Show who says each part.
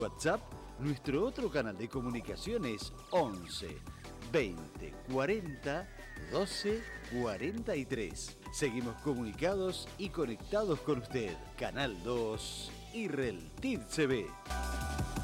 Speaker 1: WhatsApp, nuestro otro canal de comunicación es 11 20 40 12 43. Seguimos comunicados y conectados con usted. Canal 2 y Reltiv CB.